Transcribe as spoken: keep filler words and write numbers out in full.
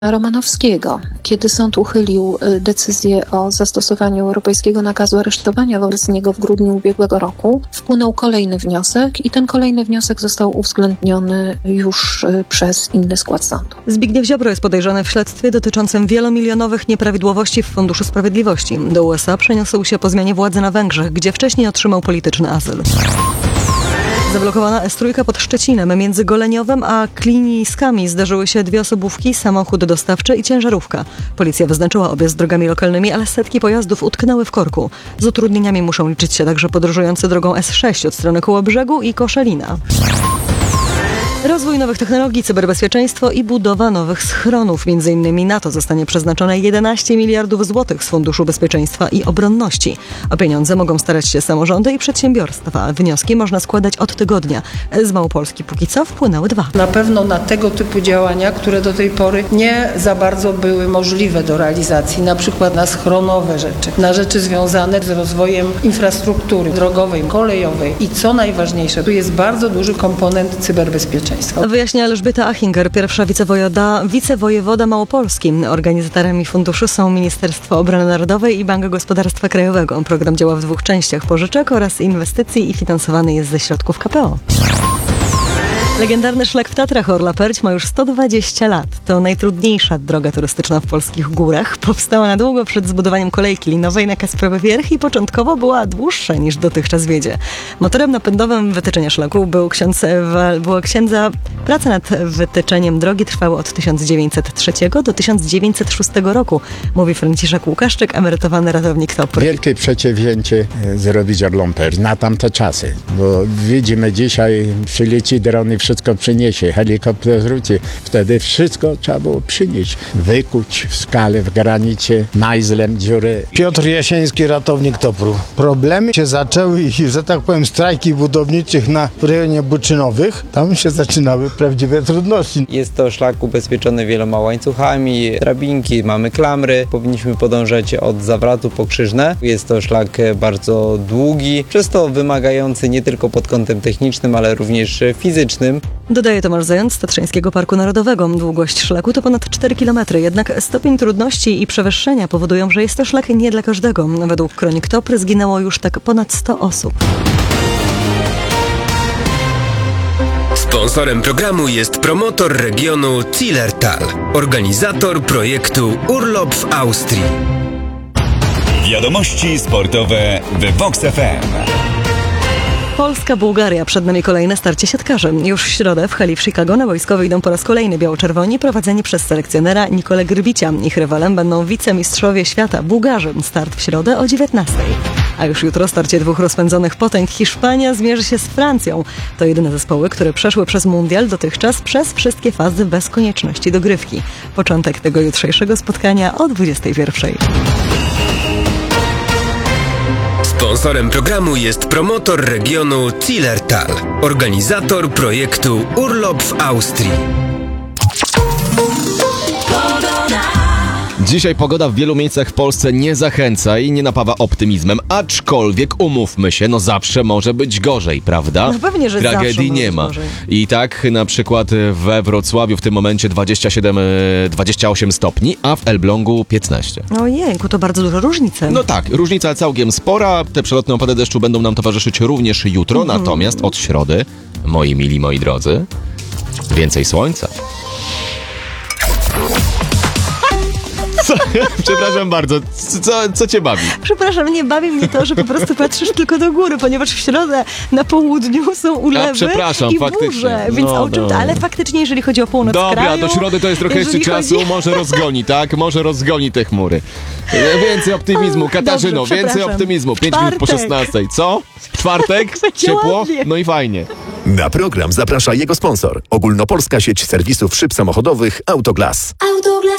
Romanowskiego, kiedy sąd uchylił decyzję o zastosowaniu europejskiego nakazu aresztowania wobec niego w grudniu ubiegłego roku, wpłynął kolejny wniosek i ten kolejny wniosek został uwzględniony już przez inny skład sądu. Zbigniew Ziobro jest podejrzany w śledztwie dotyczącym wielomilionowych nieprawidłowości w Funduszu Sprawiedliwości. Do U S A przeniósł się po zmianie władzy na Węgrzech, gdzie wcześniej otrzymał polityczny azyl. Zablokowana S trzy pod Szczecinem. Między Goleniowem a Kliniskami zdarzyły się dwie osobówki, samochód dostawczy i ciężarówka. Policja wyznaczyła objazd drogami lokalnymi, ale setki pojazdów utknęły w korku. Z utrudnieniami muszą liczyć się także podróżujący drogą S sześć od strony Kołobrzegu i Koszalina. Rozwój nowych technologii, cyberbezpieczeństwo i budowa nowych schronów. Między innymi na to zostanie przeznaczone jedenaście miliardów złotych z Funduszu Bezpieczeństwa i Obronności. O pieniądze mogą starać się samorządy i przedsiębiorstwa. Wnioski można składać od tygodnia. Z Małopolski póki co wpłynęły dwa. Na pewno na tego typu działania, które do tej pory nie za bardzo były możliwe do realizacji, na przykład na schronowe rzeczy, na rzeczy związane z rozwojem infrastruktury drogowej, kolejowej i co najważniejsze, tu jest bardzo duży komponent cyberbezpieczeństwa. Wyjaśnia Elżbieta Achinger, pierwsza wicewojewoda, wicewojewoda Małopolski. Organizatorami funduszu są Ministerstwo Obrony Narodowej i Bank Gospodarstwa Krajowego. Program działa w dwóch częściach: pożyczek oraz inwestycji i finansowany jest ze środków K P O. Legendarny szlak w Tatrach Orla Perć ma już sto dwadzieścia lat. To najtrudniejsza droga turystyczna w polskich górach. Powstała na długo przed zbudowaniem kolejki linowej na Kasprowy Wierch i początkowo była dłuższa niż dotychczas wiedzie. Motorem napędowym wytyczenia szlaku był ksiądz, była księdza. Prace nad wytyczeniem drogi trwały od tysiąc dziewięćset trzeciego do tysiąc dziewięćset szóstego roku, mówi Franciszek Łukaszczyk, emerytowany ratownik T O P R. Wielkie przedsięwzięcie zrobić Orlą Perć na tamte czasy, bo widzimy dzisiaj przyleci dron i wszystko przyniesie, helikopter wróci. Wtedy wszystko trzeba było przynieść. Wykuć w skale, w granicie, majzlem dziury. Piotr Jasiński, ratownik T O P R u. Problemy się zaczęły i, że tak powiem, strajki budowniczych na w rejonie Buczynowych. Tam się zaczynały prawdziwe trudności. Jest to szlak ubezpieczony wieloma łańcuchami, drabinki, mamy klamry. Powinniśmy podążać od zawratu po Krzyżne. Jest to szlak bardzo długi, przez to wymagający nie tylko pod kątem technicznym, ale również fizycznym. Dodaje Tomasz Zając z Tatrzańskiego Parku Narodowego. Długość szlaku to ponad cztery kilometry, jednak stopień trudności i przewyższenia powodują, że jest to szlak nie dla każdego. Według kronik T O P R zginęło już tak ponad sto osób. Sponsorem programu jest promotor regionu Zillertal, organizator projektu Urlop w Austrii. Wiadomości sportowe w Vox F M. Polska-Bułgaria. Przed nami kolejne starcie siatkarzy. Już w środę w hali w Chicago na boiskowe idą po raz kolejny biało-czerwoni prowadzeni przez selekcjonera Nicolę Grbicia. Ich rywalem będą wicemistrzowie świata Bułgarzy. Start w środę o dziewiętnastej. A już jutro starcie dwóch rozpędzonych potęg. Hiszpania zmierzy się z Francją. To jedyne zespoły, które przeszły przez mundial dotychczas przez wszystkie fazy bez konieczności dogrywki. Początek tego jutrzejszego spotkania o dwudziestej pierwszej. Sponsorem programu jest promotor regionu Zillertal, organizator projektu Urlop w Austrii. Dzisiaj pogoda w wielu miejscach w Polsce nie zachęca i nie napawa optymizmem, aczkolwiek umówmy się, no zawsze może być gorzej, prawda? No pewnie, że tragedii nie ma. Gorzej. I tak na przykład we Wrocławiu w tym momencie dwadzieścia siedem, dwadzieścia osiem stopni, a w Elblągu piętnaście. Ojejku, to bardzo duża różnica. No tak, różnica całkiem spora. Te przelotne opady deszczu będą nam towarzyszyć również jutro, mm. natomiast od środy, moi mili, moi drodzy, więcej słońca. Co? Przepraszam bardzo, co, co cię bawi? Przepraszam, nie bawi mnie to, że po prostu patrzysz tylko do góry, ponieważ w środę na południu są ulewy A, przepraszam, i faktycznie. burze, więc no, o czym to, ale faktycznie jeżeli chodzi o północ Dobra, kraju... do środy to jest trochę jeszcze czasu, chodzi... może rozgoni, tak? Może rozgoni te chmury. Więcej optymizmu, Katarzyno, Dobrze, więcej optymizmu. Pięć minut po szesnastej. Co? W czwartek? Ciepło? Ładnie. No i fajnie. Na program zaprasza jego sponsor. Ogólnopolska sieć serwisów szyb samochodowych Autoglas. Autoglas.